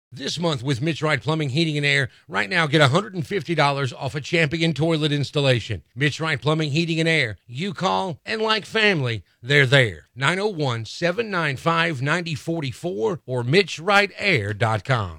This month with Mitch Wright Plumbing, Heating, and Air, right now get $150 off a Champion toilet installation. Mitch Wright Plumbing, Heating, and Air. You call, and like family, they're there. 901-795-9044 or MitchWrightAir.com.